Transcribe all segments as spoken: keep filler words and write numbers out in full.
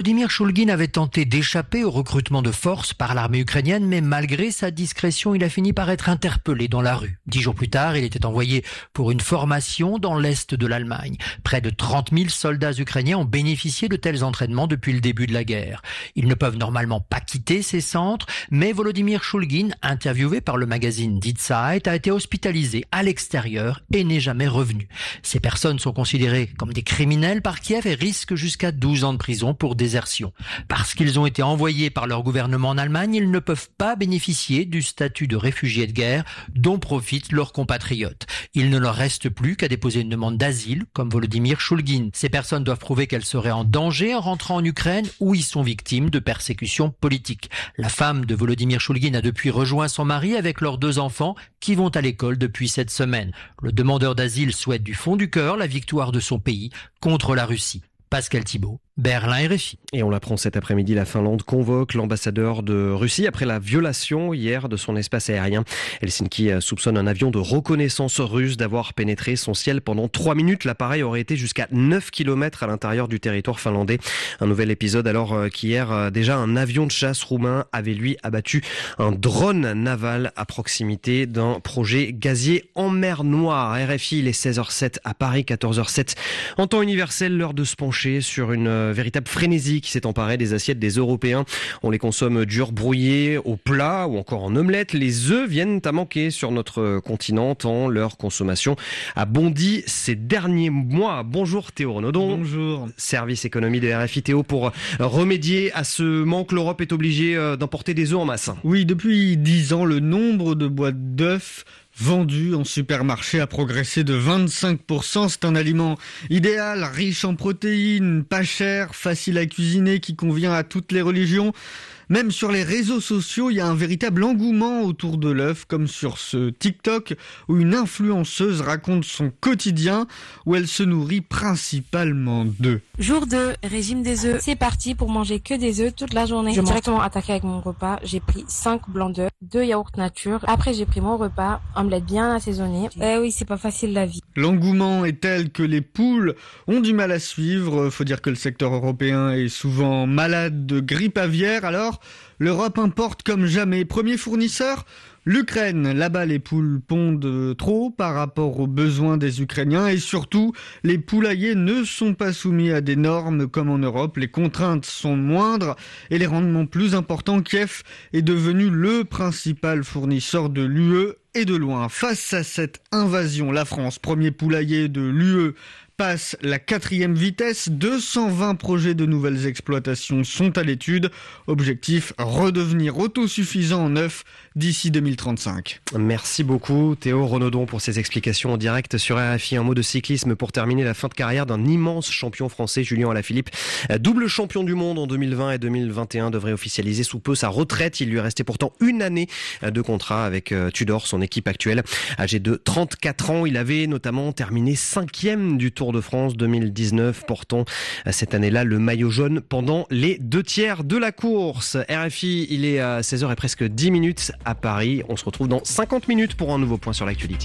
Volodymyr Choulgin avait tenté d'échapper au recrutement de force par l'armée ukrainienne, mais malgré sa discrétion, il a fini par être interpellé dans la rue. Dix jours plus tard, il était envoyé pour une formation dans l'est de l'Allemagne. Près de trente mille soldats ukrainiens ont bénéficié de tels entraînements depuis le début de la guerre. Ils ne peuvent normalement pas quitter ces centres, mais Volodymyr Choulgin, interviewé par le magazine Die Zeit, a été hospitalisé à l'extérieur et n'est jamais revenu. Ces personnes sont considérées comme des criminels par Kiev et risquent jusqu'à douze ans de prison pour désertion. Parce qu'ils ont été envoyés par leur gouvernement en Allemagne, ils ne peuvent pas bénéficier du statut de réfugiés de guerre dont profitent leurs compatriotes. Il ne leur reste plus qu'à déposer une demande d'asile, comme Volodymyr Choulgin. Ces personnes doivent prouver qu'elles seraient en danger en rentrant en Ukraine où ils sont victimes de persécutions politiques. La femme de Volodymyr Choulgin a depuis rejoint son mari avec leurs deux enfants qui vont à l'école depuis cette semaine. Le demandeur d'asile souhaite du fond du cœur la victoire de son pays contre la Russie. Pascal Thibault, Berlin R F I. Et on l'apprend cet après-midi, la Finlande convoque l'ambassadeur de Russie après la violation hier de son espace aérien. Helsinki soupçonne un avion de reconnaissance russe d'avoir pénétré son ciel pendant trois minutes. L'appareil aurait été jusqu'à neuf kilomètres à l'intérieur du territoire finlandais. Un nouvel épisode alors qu'hier, déjà un avion de chasse roumain avait lui abattu un drone naval à proximité d'un projet gazier en mer Noire. R F I, il est seize heures sept à Paris, quatorze heures sept en temps universel, l'heure de se pencher sur une véritable frénésie qui s'est emparée des assiettes des Européens. On les consomme durs, brouillés, au plat ou encore en omelette. Les œufs viennent à manquer sur notre continent tant leur consommation a bondi ces derniers mois. Bonjour Théo Renaudon. Bonjour. Service économie de R F I. Théo, pour remédier à ce manque, l'Europe est obligée d'importer des œufs en masse. Oui, depuis dix ans, le nombre de boîtes d'œufs vendu en supermarché a progressé de vingt-cinq pour cent. C'est un aliment idéal, riche en protéines, pas cher, facile à cuisiner, qui convient à toutes les religions. Même sur les réseaux sociaux, il y a un véritable engouement autour de l'œuf, comme sur ce TikTok où une influenceuse raconte son quotidien, où elle se nourrit principalement d'œufs. Jour deux, régime des œufs. C'est parti pour manger que des œufs toute la journée. Je directement attaqué avec mon repas. J'ai pris cinq blancs d'œufs, deux yaourts nature. Après, j'ai pris mon repas, omelette bien assaisonnée. Eh oui, c'est pas facile la vie. L'engouement est tel que les poules ont du mal à suivre. Faut dire que le secteur européen est souvent malade de grippe aviaire. Alors, l'Europe importe comme jamais. Premier fournisseur, l'Ukraine. Là-bas, les poules pondent trop par rapport aux besoins des Ukrainiens et surtout, les poulaillers ne sont pas soumis à des normes comme en Europe. Les contraintes sont moindres et les rendements plus importants. Kiev est devenu le principal fournisseur de l'U E et de loin. Face à cette invasion, la France, premier poulailler de l'U E, passe la quatrième vitesse. deux cent vingt projets de nouvelles exploitations sont à l'étude. Objectif, redevenir autosuffisant en œufs d'ici deux mille trente-cinq. Merci beaucoup Théo Renaudon pour ces explications en direct sur R F I. Un mot de cyclisme pour terminer, la fin de carrière d'un immense champion français, Julien Alaphilippe. Double champion du monde en deux mille vingt et deux mille vingt et un, devrait officialiser sous peu sa retraite. Il lui restait pourtant une année de contrat avec Tudor, son équipe actuelle. Âgé de trente-quatre ans, il avait notamment terminé cinquième du Tour de France deux mille dix-neuf, portant cette année-là le maillot jaune pendant les deux tiers de la course. R F I, il est à seize heures et presque dix minutes à Paris. On se retrouve dans cinquante minutes pour un nouveau point sur l'actualité.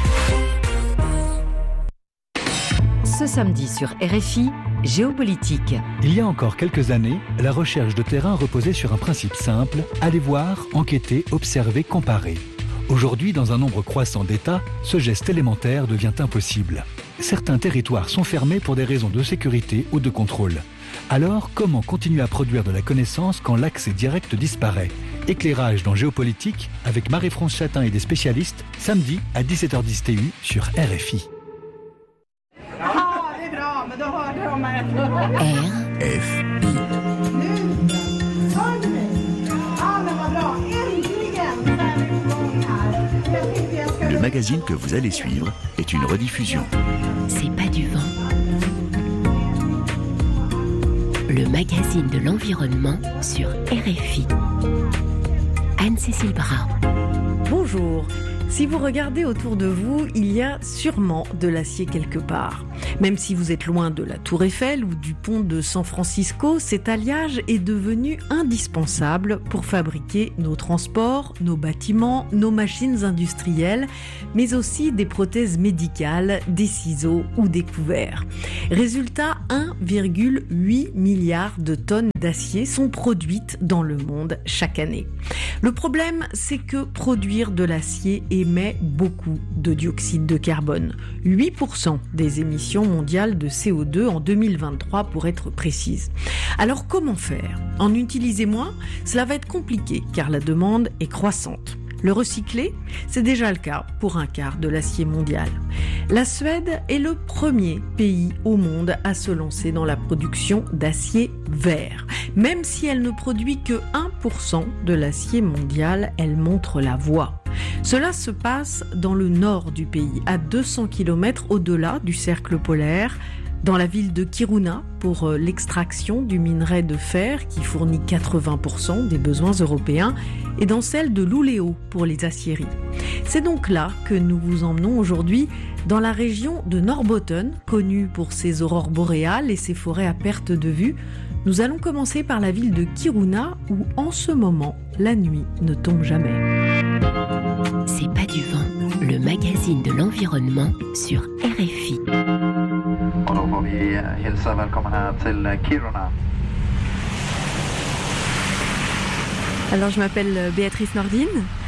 Ce samedi sur R F I, géopolitique. Il y a encore quelques années, la recherche de terrain reposait sur un principe simple: aller voir, enquêter, observer, comparer. Aujourd'hui, dans un nombre croissant d'États, ce geste élémentaire devient impossible. Certains territoires sont fermés pour des raisons de sécurité ou de contrôle. Alors, comment continuer à produire de la connaissance quand l'accès direct disparaît ? Éclairage dans Géopolitique avec Marie-France Chatin et des spécialistes, samedi à dix-sept heures dix T U sur R F I. R F I. Le magazine que vous allez suivre est une rediffusion. C'est pas du vent. Le magazine de l'environnement sur R F I. Anne-Cécile Bras. Bonjour. Si vous regardez autour de vous, il y a sûrement de l'acier quelque part. Même si vous êtes loin de la Tour Eiffel ou du pont de San Francisco, cet alliage est devenu indispensable pour fabriquer nos transports, nos bâtiments, nos machines industrielles, mais aussi des prothèses médicales, des ciseaux ou des couverts. Résultat, un virgule huit milliard de tonnes d'acier sont produites dans le monde chaque année. Le problème, c'est que produire de l'acier émet beaucoup de dioxyde de carbone. huit pour cent des émissions mondiales de C O deux en deux mille vingt-trois pour être précise. Alors comment faire ? En utiliser moins ? Cela va être compliqué car la demande est croissante. Le recycler, c'est déjà le cas pour un quart de l'acier mondial. La Suède est le premier pays au monde à se lancer dans la production d'acier vert. Même si elle ne produit que un pour cent de l'acier mondial, elle montre la voie. Cela se passe dans le nord du pays, à deux cents kilomètres au-delà du cercle polaire, dans la ville de Kiruna pour l'extraction du minerai de fer qui fournit quatre-vingts pour cent des besoins européens et dans celle de Luleå pour les aciéries. C'est donc là que nous vous emmenons aujourd'hui dans la région de Norrbotten, connue pour ses aurores boréales et ses forêts à perte de vue. Nous allons commencer par la ville de Kiruna où en ce moment la nuit ne tombe jamais. C'est pas du vent, le magazine de l'environnement sur R F I. Och då får vi hälsa välkommen här till Kiruna. Alors je m'appelle Béatrice Nordin,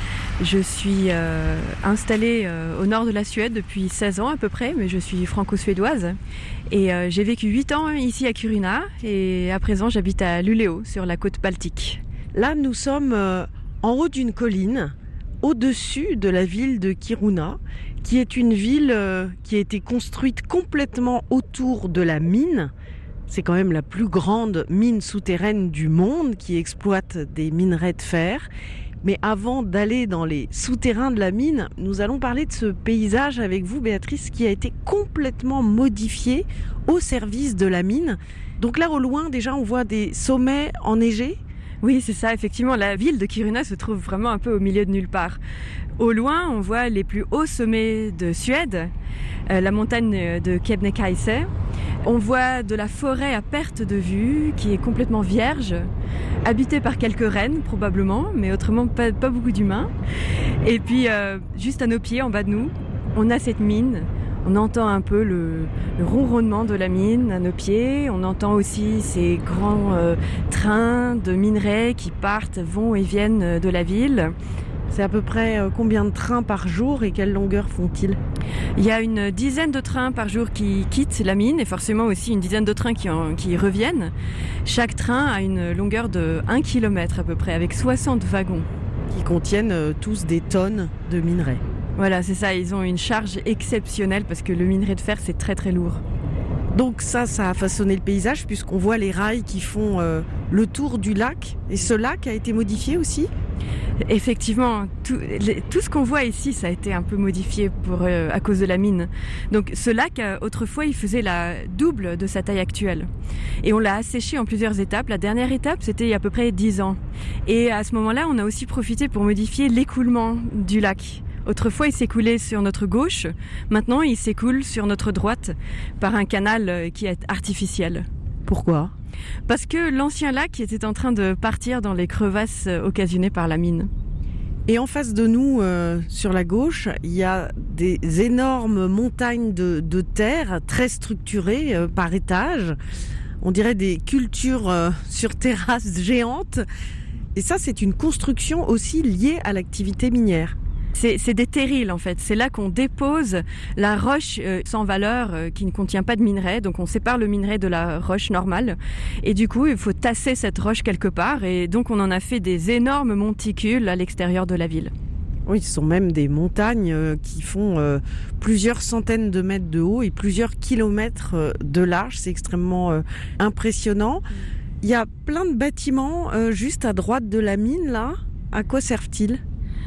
je suis euh, installée euh, au nord de la Suède depuis seize ans à peu près, mais je suis franco-suédoise et euh, j'ai vécu huit ans ici à Kiruna et à présent j'habite à Luleå sur la côte baltique. Là nous sommes euh, en haut d'une colline, au-dessus de la ville de Kiruna, qui est une ville euh, qui a été construite complètement autour de la mine. C'est quand même la plus grande mine souterraine du monde qui exploite des minerais de fer. Mais avant d'aller dans les souterrains de la mine, nous allons parler de ce paysage avec vous, Béatrice, qui a été complètement modifié au service de la mine. Donc là, au loin, déjà, on voit des sommets enneigés. Oui, c'est ça, effectivement, la ville de Kiruna se trouve vraiment un peu au milieu de nulle part. Au loin, on voit les plus hauts sommets de Suède, euh, la montagne de Kebnekaise. On voit de la forêt à perte de vue, qui est complètement vierge, habitée par quelques rennes probablement, mais autrement pas, pas beaucoup d'humains. Et puis, euh, juste à nos pieds, en bas de nous, on a cette mine. On entend un peu le, le ronronnement de la mine à nos pieds. On entend aussi ces grands euh, trains de minerais qui partent, vont et viennent de la ville. C'est à peu près euh, combien de trains par jour et quelle longueur font-ils ? Il y a une dizaine de trains par jour qui quittent la mine et forcément aussi une dizaine de trains qui, en, qui reviennent. Chaque train a une longueur de un kilomètre à peu près, avec soixante wagons. Qui contiennent euh, tous des tonnes de minerais. Voilà, c'est ça, ils ont une charge exceptionnelle parce que le minerai de fer, c'est très très lourd. Donc ça, ça a façonné le paysage puisqu'on voit les rails qui font euh, le tour du lac. Et ce lac a été modifié aussi ? Effectivement, tout, les, tout ce qu'on voit ici, ça a été un peu modifié pour, euh, à cause de la mine. Donc ce lac, euh, autrefois, il faisait la double de sa taille actuelle. Et on l'a asséché en plusieurs étapes. La dernière étape, c'était il y a à peu près dix ans. Et à ce moment-là, on a aussi profité pour modifier l'écoulement du lac. Autrefois, il s'écoulait sur notre gauche. Maintenant, il s'écoule sur notre droite par un canal qui est artificiel. Pourquoi ? Parce que l'ancien lac était en train de partir dans les crevasses occasionnées par la mine. Et en face de nous, euh, sur la gauche, il y a des énormes montagnes de, de terre très structurées euh, par étage. On dirait des cultures euh, sur terrasses géantes. Et ça, c'est une construction aussi liée à l'activité minière. C'est, c'est des terrils en fait, c'est là qu'on dépose la roche euh, sans valeur euh, qui ne contient pas de minerai, donc on sépare le minerai de la roche normale et du coup il faut tasser cette roche quelque part et donc on en a fait des énormes monticules à l'extérieur de la ville. Oui, ce sont même des montagnes euh, qui font euh, plusieurs centaines de mètres de haut et plusieurs kilomètres euh, de large, c'est extrêmement euh, impressionnant. Il y a plein de bâtiments euh, juste à droite de la mine là, à quoi servent-ils ?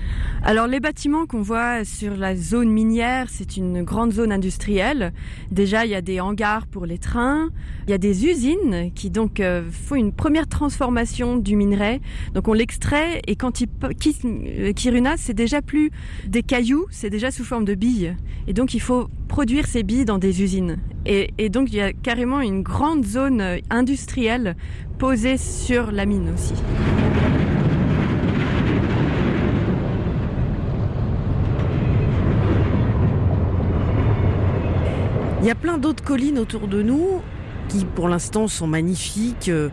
Alors les bâtiments qu'on voit sur la zone minière, c'est une grande zone industrielle. Déjà, il y a des hangars pour les trains, il y a des usines qui donc euh, font une première transformation du minerai. Donc on l'extrait et quand il quitte Kiruna, c'est déjà plus des cailloux, c'est déjà sous forme de billes. Et donc il faut produire ces billes dans des usines. Et, et donc il y a carrément une grande zone industrielle posée sur la mine aussi. Il y a plein d'autres collines autour de nous qui, pour l'instant, sont magnifiques.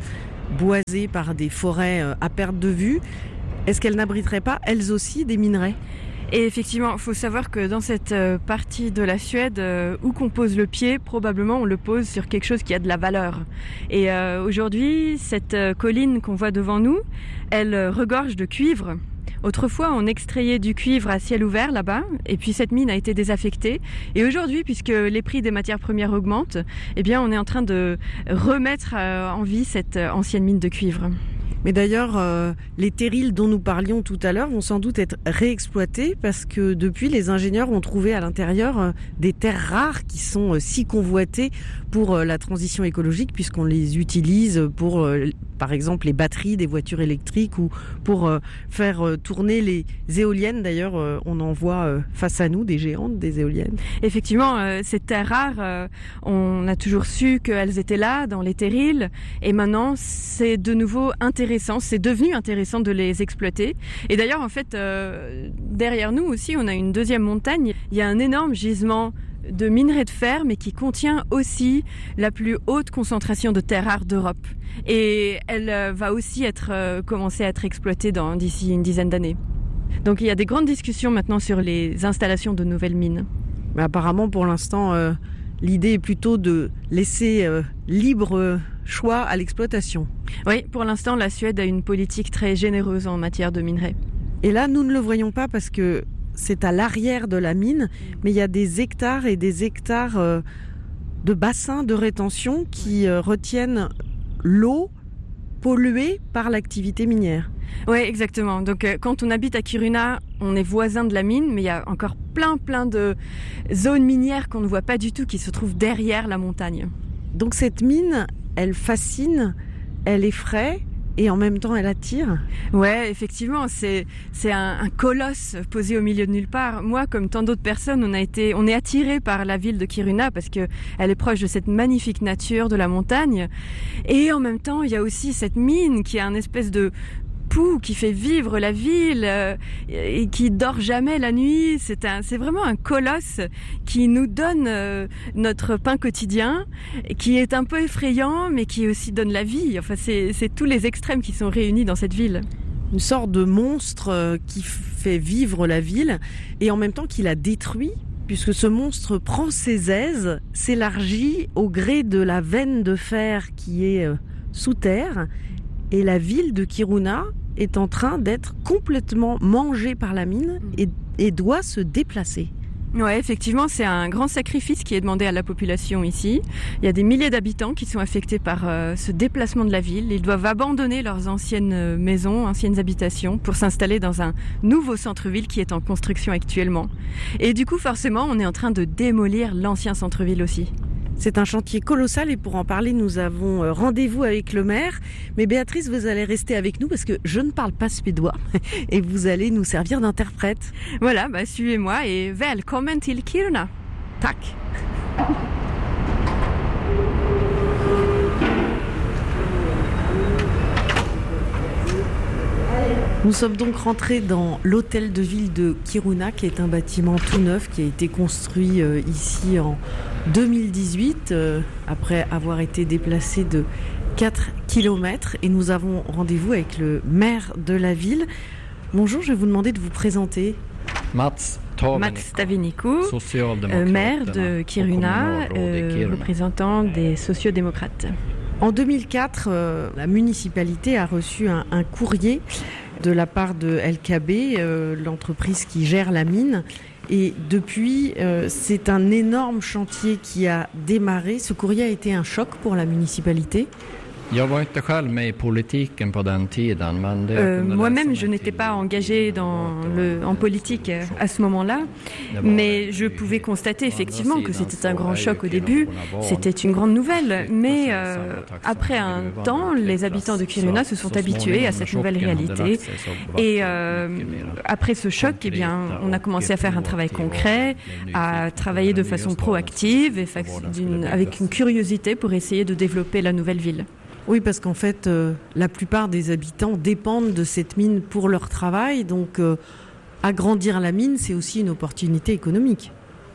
boisées par des forêts à perte de vue. Est-ce qu'elles n'abriteraient pas, elles aussi, des minerais ? Et effectivement, il faut savoir que dans cette partie de la Suède, euh, où qu'on pose le pied, probablement on le pose sur quelque chose qui a de la valeur. Et euh, aujourd'hui, cette colline qu'on voit devant nous, elle regorge de cuivre. Autrefois, on extrayait du cuivre à ciel ouvert là-bas, et puis cette mine a été désaffectée. Et aujourd'hui, puisque les prix des matières premières augmentent, eh bien, on est en train de remettre en vie cette ancienne mine de cuivre. Mais d'ailleurs, euh, les terrils dont nous parlions tout à l'heure vont sans doute être réexploités parce que depuis, les ingénieurs ont trouvé à l'intérieur euh, des terres rares qui sont euh, si convoitées pour euh, la transition écologique puisqu'on les utilise pour, euh, par exemple, les batteries des voitures électriques ou pour euh, faire euh, tourner les éoliennes. D'ailleurs, euh, on en voit euh, face à nous des géantes, des éoliennes. Effectivement, euh, ces terres rares, euh, on a toujours su qu'elles étaient là dans les terrils et maintenant, c'est de nouveau intéressant. C'est devenu intéressant de les exploiter. Et d'ailleurs, en fait, euh, derrière nous aussi, on a une deuxième montagne. Il y a un énorme gisement de minerai de fer, mais qui contient aussi la plus haute concentration de terres rares d'Europe. Et elle euh, va aussi être euh, commencer à être exploitée dans, d'ici une dizaine d'années. Donc il y a des grandes discussions maintenant sur les installations de nouvelles mines. Mais apparemment, pour l'instant, euh, l'idée est plutôt de laisser euh, libre choix à l'exploitation. Oui, pour l'instant, la Suède a une politique très généreuse en matière de minerais. Et là, nous ne le voyons pas parce que c'est à l'arrière de la mine, mais il y a des hectares et des hectares euh, de bassins de rétention qui euh, retiennent l'eau polluée par l'activité minière. Oui, exactement. Donc, euh, quand on habite à Kiruna, on est voisin de la mine, mais il y a encore plein, plein de zones minières qu'on ne voit pas du tout, qui se trouvent derrière la montagne. Donc, cette mine, elle fascine, elle effraie et en même temps elle attire. Ouais, effectivement, c'est c'est un, un colosse posé au milieu de nulle part. Moi, comme tant d'autres personnes, on a été, on est attiré par la ville de Kiruna parce que elle est proche de cette magnifique nature de la montagne. Et en même temps, il y a aussi cette mine qui a un espèce de pouls qui fait vivre la ville euh, et qui dort jamais la nuit. C'est un, c'est vraiment un colosse qui nous donne euh, notre pain quotidien, qui est un peu effrayant, mais qui aussi donne la vie. Enfin, c'est, c'est tous les extrêmes qui sont réunis dans cette ville. Une sorte de monstre euh, qui fait vivre la ville et en même temps qui la détruit, puisque ce monstre prend ses aises, s'élargit au gré de la veine de fer qui est euh, sous terre. Et la ville de Kiruna est en train d'être complètement mangée par la mine et, et doit se déplacer. Ouais, effectivement, c'est un grand sacrifice qui est demandé à la population ici. Il y a des milliers d'habitants qui sont affectés par euh, ce déplacement de la ville. Ils doivent abandonner leurs anciennes maisons, anciennes habitations pour s'installer dans un nouveau centre-ville qui est en construction actuellement. Et du coup, forcément, on est en train de démolir l'ancien centre-ville aussi. C'est un chantier colossal et pour en parler, nous avons rendez-vous avec le maire. Mais Béatrice, vous allez rester avec nous parce que je ne parle pas suédois et vous allez nous servir d'interprète. Voilà, bah, suivez-moi et välkommen till Kiruna. Tack. Nous sommes donc rentrés dans l'hôtel de ville de Kiruna, qui est un bâtiment tout neuf qui a été construit euh, ici en deux mille dix-huit, euh, après avoir été déplacé de quatre kilomètres. Et nous avons rendez-vous avec le maire de la ville. Bonjour, je vais vous demander de vous présenter. Mats Mats Tavenikko, euh, maire de Kiruna, euh, représentant des sociodémocrates. En deux mille quatre, euh, la municipalité a reçu un, un courrier de la part de L K B, euh, l'entreprise qui gère la mine. Et depuis, euh, c'est un énorme chantier qui a démarré. Ce courrier a été un choc pour la municipalité. Jag var inte själv med i politiken på den tiden, men det euh, moi-même, je n'étais pas engagée dans le, en politique à ce moment-là, mais je pouvais constater effectivement que c'était un grand choc au début. C'était une grande nouvelle, mais euh, après un temps, les habitants de Kiruna se sont habitués à cette nouvelle réalité. Et euh, après ce choc, eh bien, on a commencé à faire un travail concret, à travailler de façon proactive et d'une, avec une curiosité pour essayer de développer la nouvelle ville. Oui, parce qu'en fait, euh, la plupart des habitants dépendent de cette mine pour leur travail. Donc, euh, agrandir la mine, c'est aussi une opportunité économique.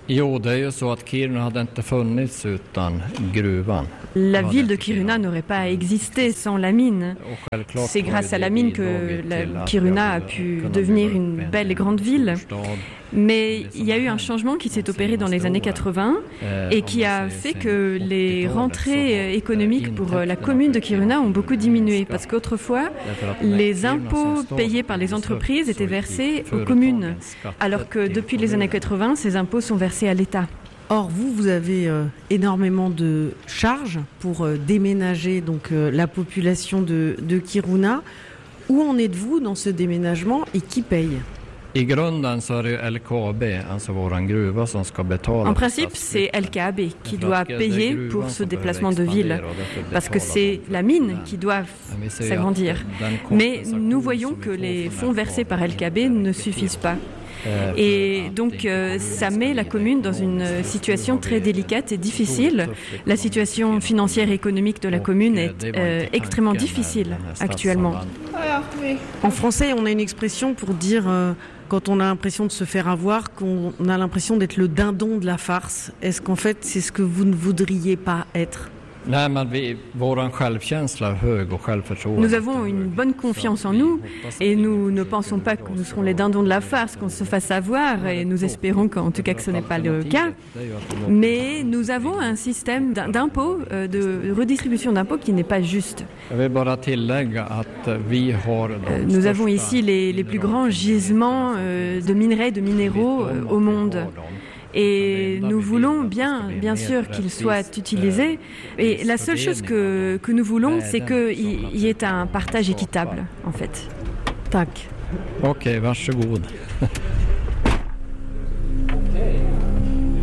Jo, det är ju så att Kiruna hade inte funnits utan gruvan. La ville de Kiruna n'aurait pas existé sans la mine. C'est grâce à la mine que la Kiruna a pu devenir une belle et grande ville. Mais il y a eu un changement qui s'est opéré dans les années quatre-vingts et qui a fait que les rentrées économiques pour la commune de Kiruna ont beaucoup diminué. Parce qu'autrefois, les impôts payés par les entreprises étaient versés aux communes. Alors que depuis les années quatre-vingts, ces impôts sont versés à l'État. Or, vous, vous avez euh, énormément de charges pour euh, déménager donc, euh, la population de, de Kiruna. Où en êtes-vous dans ce déménagement et qui paye ? En principe, c'est L K A B qui doit payer pour ce déplacement de ville, parce que c'est la mine qui doit s'agrandir. Mais nous voyons que les fonds versés par L K A B ne suffisent pas. Et donc euh, ça met la commune dans une situation très délicate et difficile. La situation financière et économique de la commune est euh, extrêmement difficile actuellement. En français, on a une expression pour dire euh, quand on a l'impression de se faire avoir, qu'on a l'impression d'être le dindon de la farce. Est-ce qu'en fait c'est ce que vous ne voudriez pas être ? Nous avons une bonne confiance en nous et nous ne pensons pas que nous serons les dindons de la farce, qu'on se fasse avoir, et nous espérons qu'en tout cas que ce n'est pas le cas. Mais nous avons un système d'impôts, de redistribution d'impôts qui n'est pas juste. Nous avons ici les, les plus grands gisements de minerais, de minéraux au monde. Et nous voulons bien, bien sûr qu'ils soient utilisés. Et la seule chose que, que nous voulons, c'est qu'il y ait un partage équitable, en fait. Tack. Ok, varsågod.